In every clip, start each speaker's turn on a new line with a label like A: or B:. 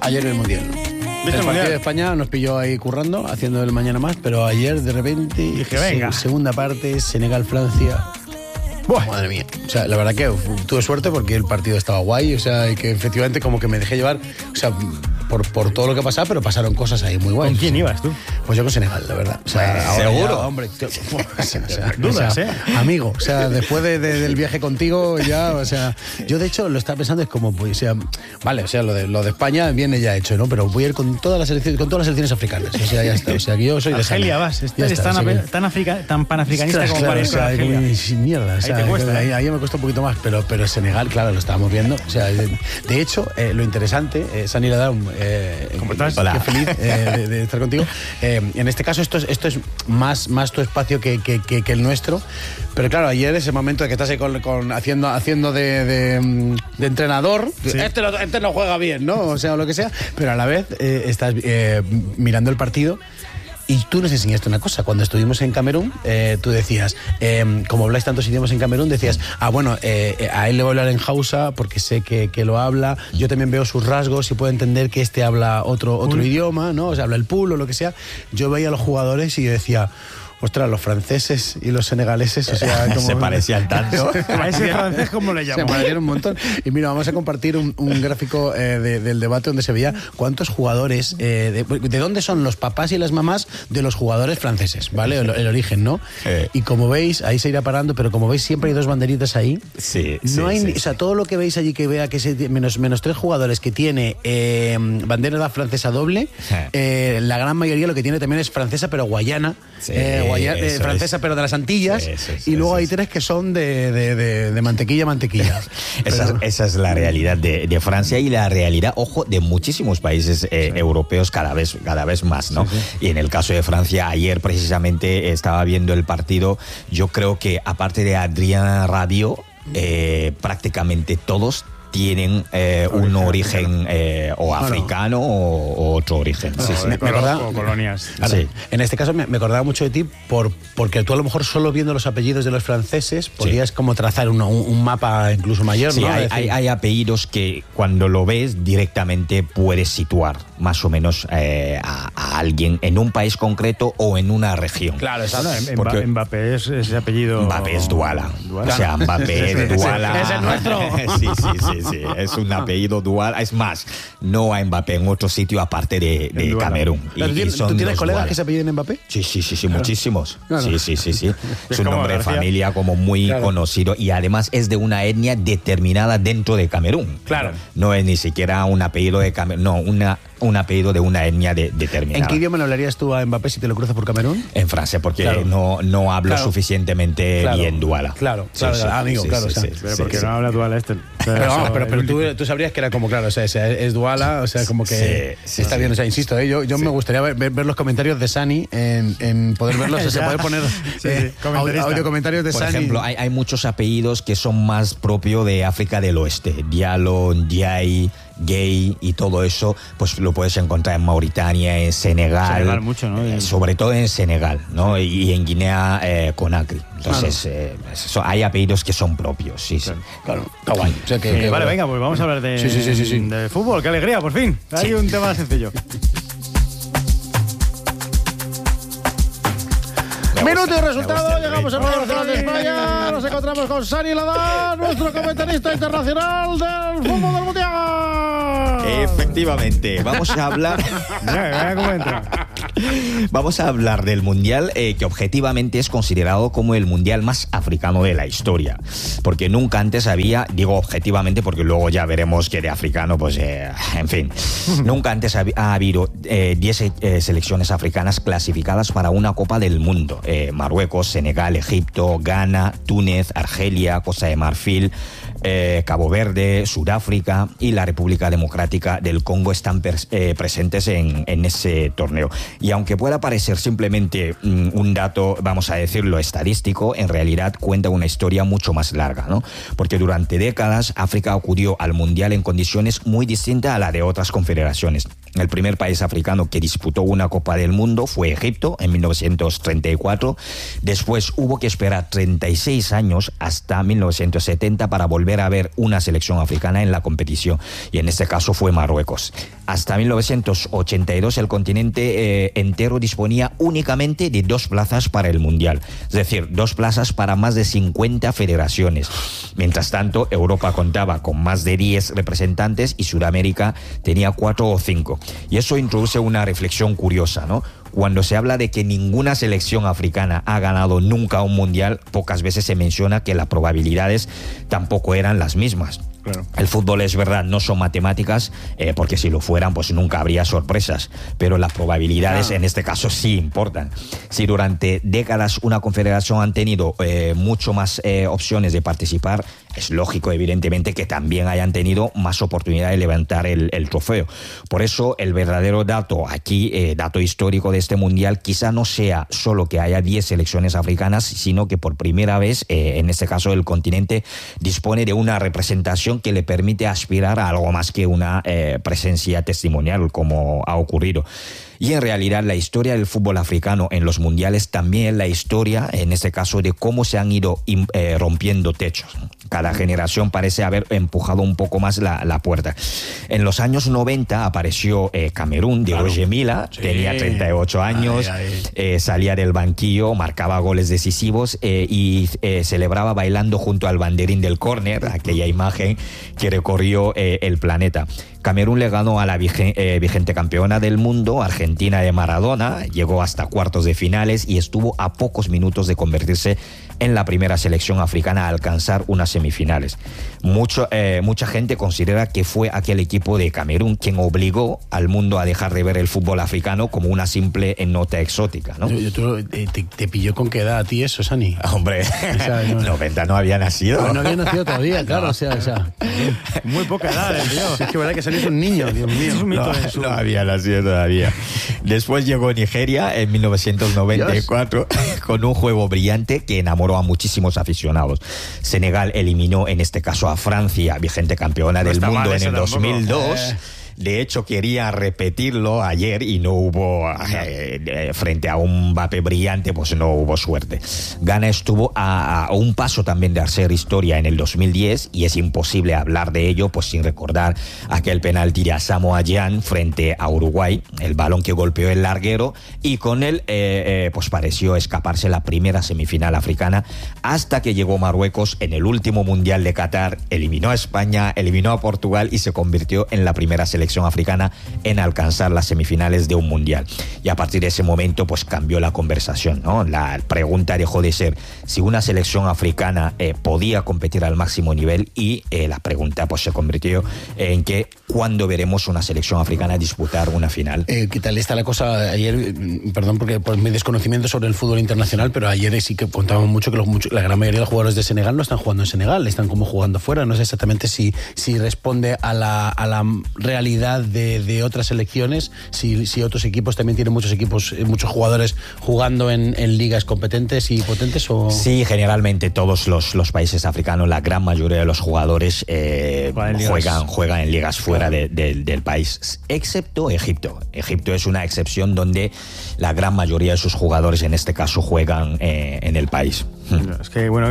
A: Ayer el Mundial. El partido de España nos pilló ahí currando, haciendo el mañana más, pero ayer de repente,
B: dije, venga.
A: Segunda parte, Senegal-Francia. Buah, madre mía. O sea, la verdad que tuve suerte porque el partido estaba guay, o sea, y que efectivamente como que me dejé llevar, o sea, por todo lo que pasaba, pero pasaron cosas ahí muy guays.
B: ¿Con quién ibas tú?
A: Pues yo con Senegal, la verdad. O sea,
C: ¿seguro?
A: Ya, hombre,
B: dudas,
A: amigo, o sea, después del viaje contigo ya, o sea, yo de hecho lo estaba pensando, es como, pues, o sea, vale, o sea, lo de España viene ya hecho, ¿no? Pero voy a ir con todas las selecciones africanas, o sea, ya está, o sea, que yo soy de
B: Argelia vas, eres tan panafricanista como parece.
A: O sea,
B: Argelia.
A: Mierda, o sea,
B: ahí te cuesta,
A: ahí me cuesta un poquito más, pero Senegal, claro, lo estábamos viendo, o sea, de hecho, lo interesante, Sani Ladam,
B: ¿cómo estás?
A: Hola. Qué feliz de estar contigo. En este caso esto es más tu espacio que el nuestro, pero claro, ayer ese momento de que estás ahí haciendo de entrenador, sí. este no juega bien, ¿no? O sea, lo que sea, pero a la vez estás mirando el partido. Y tú nos enseñaste una cosa, cuando estuvimos en Camerún, tú decías, como habláis tantos idiomas en Camerún, decías, bueno, a él le voy a hablar en Hausa porque sé que lo habla, yo también veo sus rasgos y puedo entender que este habla otro idioma, ¿no? O sea, habla el pool o lo que sea. Yo veía a los jugadores y yo decía, ostras, los franceses y los senegaleses, o sea, como
C: se parecían tanto.
B: A ese francés, ¿cómo le llaman?
A: Se parecían un montón. Y mira, vamos a compartir un gráfico del debate donde se veía cuántos jugadores, de dónde son los papás y las mamás de los jugadores franceses, ¿vale? El origen, ¿no? Y como veis, ahí se irá parando, pero como veis, siempre hay dos banderitas ahí.
C: Sí.
A: No hay,
C: sí.
A: O sea, todo lo que veis allí que vea que es menos 3 jugadores que tiene bandera francesa doble, la gran mayoría lo que tiene también es francesa, pero guayana.
C: Sí.
A: Francesa, pero de las Antillas, y luego hay 3 que son de mantequilla.
C: Esa es la realidad de Francia y la realidad, ojo, de muchísimos países europeos cada vez más, ¿no? Sí. Y en el caso de Francia, ayer precisamente estaba viendo el partido, yo creo que aparte de Adrien Rabiot, prácticamente todos tienen un origen o africano o otro origen.
B: Sí. Me acordaba, o colonias.
A: Sí. En este caso me acordaba mucho de ti porque tú a lo mejor solo viendo los apellidos de los franceses podías como trazar un mapa incluso mayor,
C: sí,
A: ¿no?
C: Hay apellidos que cuando lo ves directamente puedes situar más o menos a alguien en un país concreto o en una región.
B: Claro, exacto. Mbappé es ese apellido.
C: Mbappé es Douala. O sea, Mbappé es Douala.
A: Es el nuestro.
C: Sí. Es un apellido Douala. Es más, no hay Mbappé en otro sitio aparte de Camerún.
A: ¿Tú tienes colegas que se apelliden Mbappé?
C: Sí, muchísimos.
A: Claro.
C: Sí. Es un nombre de familia como muy conocido y además es de una etnia determinada dentro de Camerún.
B: Claro.
C: No es ni siquiera un apellido de Camerún, no, un apellido de una etnia determinada.
A: ¿En qué idioma le hablarías tú a Mbappé si te lo cruzas por Camerún?
C: En francés, porque no hablo suficientemente bien Douala.
A: Claro, amigo, claro.
B: Pero porque no habla Douala este.
A: Pero tú sabrías que era como, claro, o sea, es Douala, o sea, como que está bien, o sea, insisto, yo me gustaría ver los comentarios de Sani, en poder verlos, o sea, poder poner audio comentarios de Sani.
C: Por ejemplo, hay muchos apellidos que son más propios de África del Oeste, Diallo, Ndiaye, Gay y todo eso, pues lo puedes encontrar en Mauritania, en Senegal
B: mucho, ¿no?
C: Sobre todo en Senegal, ¿no? Y en Guinea Conakry. Entonces, hay apellidos que son propios, sí.
A: Claro, está guay. O sea,
B: vale, venga, pues vamos a hablar de fútbol. ¡Qué alegría, por fin! Hay un tema sencillo. Minuto y resultado, llegamos a Radio Nacional de España, nos encontramos con Sani Ladam, nuestro comentarista internacional del fútbol del Mundial.
C: Efectivamente, vamos a hablar...
B: Mira cómo entra.
C: Vamos a hablar del Mundial que objetivamente es considerado como el Mundial más africano de la historia, porque nunca antes había, digo objetivamente porque luego ya veremos que de africano, pues en fin, nunca antes ha habido 10 selecciones africanas clasificadas para una Copa del Mundo. Marruecos, Senegal, Egipto, Ghana, Túnez, Argelia, Costa de Marfil, Cabo Verde, Sudáfrica y la República Democrática del Congo están presentes en ese torneo. Y aunque pueda parecer simplemente un dato, vamos a decirlo, estadístico, en realidad cuenta una historia mucho más larga, ¿no? Porque durante décadas África acudió al Mundial en condiciones muy distintas a la de otras confederaciones. El primer país africano que disputó una Copa del Mundo fue Egipto en 1934. Después hubo que esperar 36 años hasta 1970 para volver a ver una selección africana en la competición, y en este caso fue Marruecos. Hasta 1982 el continente entero disponía únicamente de 2 plazas para el Mundial, es decir, 2 plazas para más de 50 federaciones. Mientras tanto, Europa contaba con más de 10 representantes y Sudamérica tenía 4 o 5. Y eso introduce una reflexión curiosa, ¿no? Cuando se habla de que ninguna selección africana ha ganado nunca un mundial, pocas veces se menciona que las probabilidades tampoco eran las mismas. Claro. El fútbol, es verdad, no son matemáticas, porque si lo fueran, pues nunca habría sorpresas. Pero las probabilidades en este caso sí importan. Si durante décadas una confederación han tenido mucho más opciones de participar, es lógico, evidentemente, que también hayan tenido más oportunidad de levantar el trofeo. Por eso, el verdadero dato aquí, dato histórico de este mundial, quizá no sea solo que haya 10 selecciones africanas, sino que por primera vez, en este caso el continente, dispone de una representación que le permite aspirar a algo más que una presencia testimonial, como ha ocurrido. Y en realidad la historia del fútbol africano en los mundiales también es la historia, en este caso, de cómo se han ido rompiendo techos. Cada generación parece haber empujado un poco más la puerta. En los años 90 apareció Camerún, de Roger Mila, tenía 38 años, salía del banquillo, marcaba goles decisivos y celebraba bailando junto al banderín del córner, aquella imagen que recorrió el planeta. Camerún le ganó a la vigente campeona del mundo, Argentina de Maradona, llegó hasta cuartos de finales y estuvo a pocos minutos de convertirse en la primera selección africana a alcanzar unas semifinales. Mucha gente considera que fue aquel equipo de Camerún quien obligó al mundo a dejar de ver el fútbol africano como una simple nota exótica, ¿no?
A: ¿Te pilló con qué edad a ti eso, Sani?
C: Hombre, o sea, 90 no había nacido.
A: No había nacido todavía, claro, no. o sea.
B: Muy poca edad, tío.
A: Es que verdad que Sani es un niño, Dios mío.
C: No había nacido todavía. Después llegó Nigeria en 1994 con un juego brillante que enamoró a muchísimos aficionados. Senegal eliminó en este caso a Francia, vigente campeona del mundo en el 2002. De hecho, quería repetirlo ayer y no hubo, frente a un Mbappé brillante, pues no hubo suerte. Ghana estuvo a un paso también de hacer historia en el 2010 y es imposible hablar de ello pues sin recordar aquel penalti de Asamoah Gyan frente a Uruguay, el balón que golpeó el larguero y con él pues pareció escaparse la primera semifinal africana hasta que llegó Marruecos en el último Mundial de Qatar, eliminó a España, eliminó a Portugal y se convirtió en la primera selección africana en alcanzar las semifinales de un mundial. Y a partir de ese momento pues cambió la conversación, ¿no? La pregunta dejó de ser si una selección africana podía competir al máximo nivel y la pregunta pues se convirtió en que ¿cuándo veremos una selección africana disputar una final?
A: ¿Qué tal está la cosa? Ayer, perdón por mi desconocimiento sobre el fútbol internacional, pero ayer sí que contábamos mucho que la gran mayoría de los jugadores de Senegal no están jugando en Senegal, están como jugando fuera. No sé exactamente si responde a la realidad de otras selecciones, si otros equipos también tienen muchos jugadores jugando en ligas competentes y potentes o...
C: Sí, generalmente todos los países africanos, la gran mayoría de los jugadores juegan en ligas fuera del país, excepto Egipto. Egipto es una excepción donde la gran mayoría de sus jugadores en este caso juegan en el país.
B: Es que, bueno,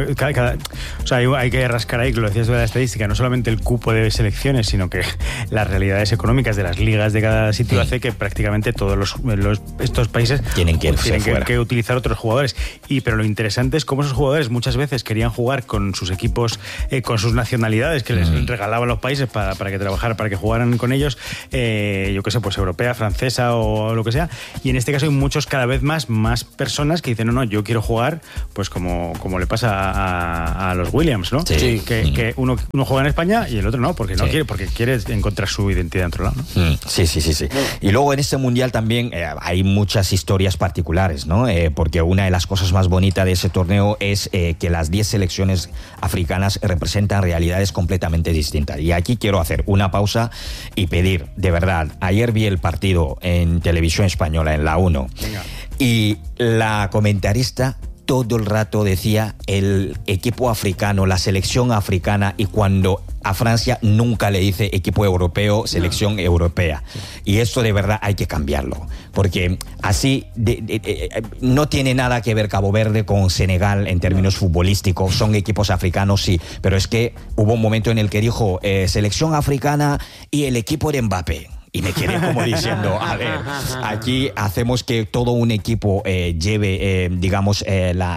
B: o sea, hay que rascar ahí, que lo decías de la estadística, no solamente el cupo de selecciones, sino que las realidades económicas de las ligas de cada sitio hace que prácticamente todos estos países tienen que utilizar otros jugadores. Pero lo interesante es cómo esos jugadores muchas veces querían jugar con sus equipos, con sus nacionalidades que les regalaban los países para que trabajaran, para que jugaran con ellos, yo qué sé, pues europea, francesa o lo que sea. Y en este caso hay muchos, cada vez más personas que dicen, no, yo quiero jugar pues como le pasa a los Williams, ¿no?
C: Sí.
B: Que uno juega en España y el otro no, porque no quiere, porque quiere encontrar su identidad en otro lado, ¿no?
C: Sí. Y luego en este mundial también hay muchas historias particulares, ¿no? Porque una de las cosas más bonitas de ese torneo es que las 10 selecciones africanas representan realidades completamente distintas. Y aquí quiero hacer una pausa y pedir, de verdad, ayer vi el partido en televisión española, en la 1, y la comentarista todo el rato decía el equipo africano, la selección africana, y cuando a Francia nunca le dice equipo europeo, selección europea. Y esto de verdad hay que cambiarlo, porque así no tiene nada que ver Cabo Verde con Senegal en términos futbolísticos. Son equipos africanos, sí, pero es que hubo un momento en el que dijo selección africana y el equipo de Mbappé. Y me quedé como diciendo, a ver, aquí hacemos que todo un equipo lleve, digamos,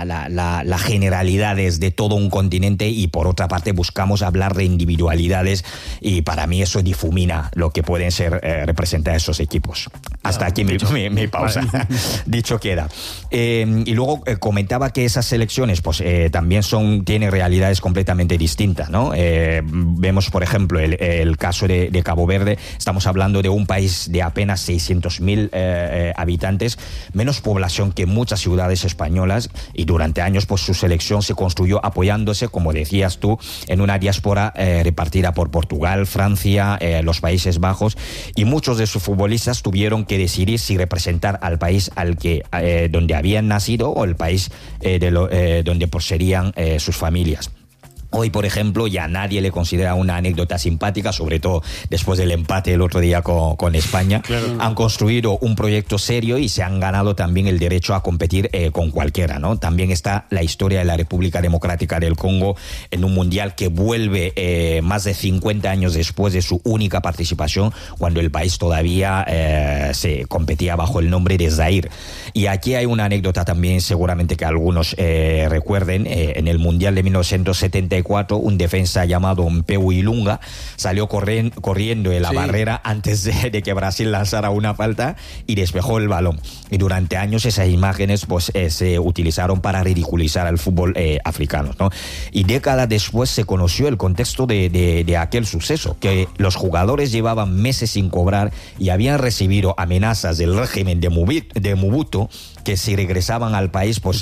C: las generalidades de todo un continente, y por otra parte buscamos hablar de individualidades, y para mí eso difumina lo que pueden ser representar esos equipos. Hasta aquí mi pausa. Dicho queda. Y luego comentaba que esas selecciones pues también tienen realidades completamente distintas, ¿no? Vemos, por ejemplo, el caso de Cabo Verde. Estamos hablando de un país de apenas 600.000 habitantes, menos población que muchas ciudades españolas, y durante años pues su selección se construyó apoyándose, como decías tú, en una diáspora repartida por Portugal, Francia, los Países Bajos, y muchos de sus futbolistas tuvieron que decidir si representar al país donde habían nacido, o el país donde poseían sus familias. Hoy, por ejemplo, ya nadie le considera una anécdota simpática, sobre todo después del empate el otro día con España. Claro. Han construido un proyecto serio y se han ganado también el derecho a competir con cualquiera, ¿no? También está la historia de la República Democrática del Congo en un mundial que vuelve más de 50 años después de su única participación, cuando el país todavía se competía bajo el nombre de Zaire. Y aquí hay una anécdota también, seguramente que algunos recuerden. En el mundial de 1974, un defensa llamado Mpeu Ilunga salió corriendo en la barrera antes de que Brasil lanzara una falta y despejó el balón. Y durante años esas imágenes pues se utilizaron para ridiculizar al fútbol africano, ¿no? Y décadas después se conoció el contexto de aquel suceso, que los jugadores llevaban meses sin cobrar y habían recibido amenazas del régimen de Mobutu, que si regresaban al país pues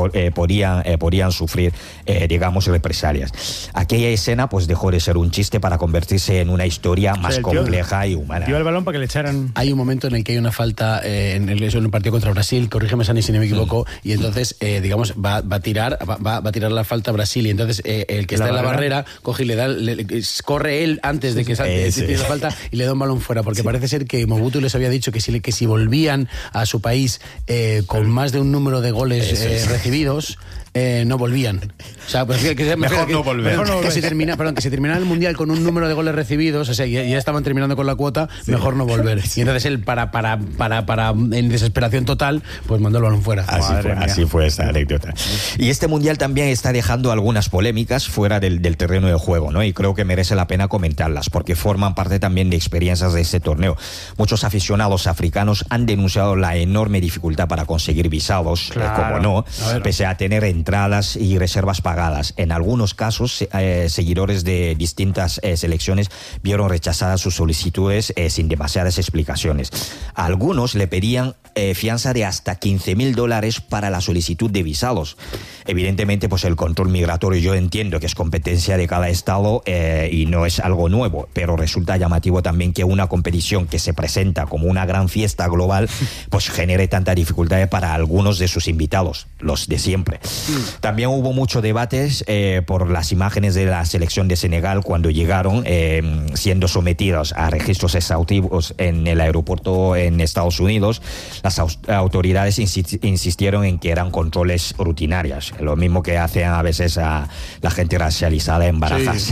C: podían sufrir digamos represalias. Aquella escena pues dejó de ser un chiste para convertirse en una historia más compleja y humana.
B: Dio el balón para que le echaran.
A: Hay un momento en el que hay una falta en un partido contra Brasil, corrígeme Sani si no me equivoco, y entonces digamos va a tirar la falta a Brasil, y entonces el que está en la barrera coge y corre él antes de que tire la falta y le da un balón fuera, porque parece ser que Mobutu les había dicho que si volvían a su país con más de un número de goles recibidos, no volvían. O sea, pues mejor no volver. Que se terminara el mundial con un número de goles recibidos, o sea, ya estaban terminando con la cuota, mejor no volver. Y entonces él, para en desesperación total, pues mandó el balón fuera.
C: Así fue esta anécdota. Y este mundial también está dejando algunas polémicas fuera del terreno de juego, ¿no? Y creo que merece la pena comentarlas, porque forman parte también de experiencias de este torneo. Muchos aficionados africanos han denunciado la enorme dificultad para conseguir visados, como no, pese a tener entradas y reservas pagadas. En algunos casos, seguidores de distintas selecciones vieron rechazadas sus solicitudes sin demasiadas explicaciones. A algunos le pedían fianza de hasta $15,000 para la solicitud de visados. Evidentemente, pues el control migratorio, yo entiendo que es competencia de cada estado y no es algo nuevo, pero resulta llamativo también que una competición que se presenta como una gran fiesta global, pues genere tanta dificultad para algunos de sus invitados, los de siempre. También hubo mucho debates por las imágenes de la selección de Senegal cuando llegaron, siendo sometidos a registros exhaustivos en el aeropuerto en Estados Unidos. Las autoridades insistieron en que eran controles rutinarios, lo mismo que hacen a veces a la gente racializada en Barajas.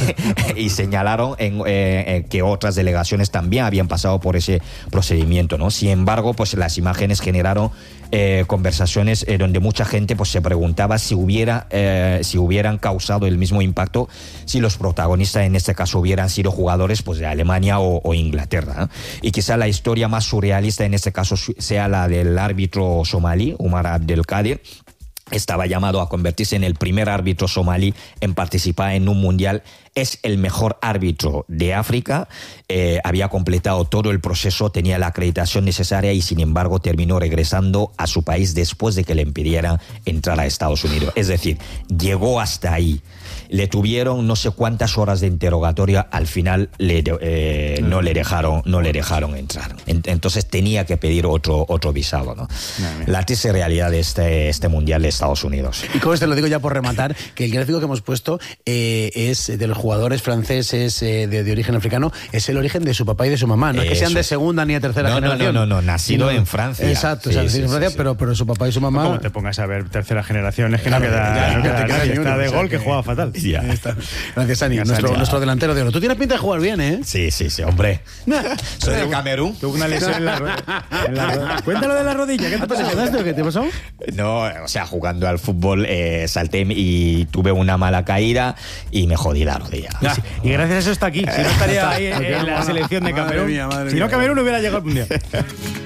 C: Y señalaron que otras delegaciones también habían pasado por ese procedimiento, ¿no? Sin embargo, pues las imágenes generaron conversaciones donde mucha gente pues se preguntaba si hubieran causado el mismo impacto si los protagonistas en este caso hubieran sido jugadores pues de Alemania o Inglaterra, ¿no? Y quizá la historia más surrealista en este caso sea la del árbitro somalí, Umar Abdelkader. Estaba llamado a convertirse en el primer árbitro somalí en participar en un mundial es el mejor árbitro de África, había completado todo el proceso, tenía la acreditación necesaria y sin embargo terminó regresando a su país después de que le impidieran entrar a Estados Unidos. Es decir, llegó hasta ahí. Le tuvieron no sé cuántas horas de interrogatorio, al final no le dejaron entrar. Entonces tenía que pedir otro visado, ¿no? La triste realidad de este Mundial de Estados Unidos.
A: Y como lo digo ya por rematar, que el gráfico que hemos puesto es de los jugadores franceses de origen africano, es el origen de su papá y de su mamá. No es que sean de segunda ni de tercera generación.
C: No, nacido en Francia.
A: Exacto, nacido en Francia, pero su papá y su mamá...
B: Como te pongas a ver tercera generación, es que no queda nadie. Está de gol que jugaba fatal.
C: Ya.
A: Gracias, Ani, nuestro delantero de oro. Tú tienes pinta de jugar bien, ¿eh?
C: Sí, hombre. Soy de Camerún.
B: Tuve una lesión en la rodilla. Cuéntalo de la rodilla. ¿Qué te pasó?
A: ¿Qué te pasó?
C: No, o sea, jugando al fútbol salté y tuve una mala caída y me jodí la rodilla.
B: Y gracias a eso está aquí. Si no estaría ahí en la selección de Camerún.
A: Madre
B: Si no,
A: mía.
B: Camerún no hubiera llegado al Mundial.